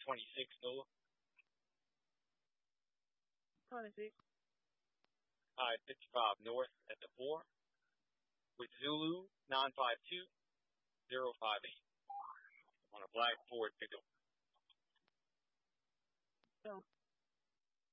26, Nola. 26. I-55 North at the 4 with Zulu 952058 on a black Ford pickup. So